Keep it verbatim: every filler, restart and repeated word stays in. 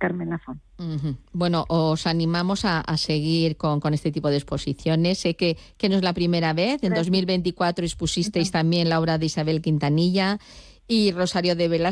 Carmen Lafón. Uh-huh. Bueno, os animamos a, a seguir con, con este tipo de exposiciones. Sé que, que no es la primera vez. En Gracias. dos mil veinticuatro expusisteis uh-huh. también la obra de Isabel Quintanilla y Rosario de Velasco.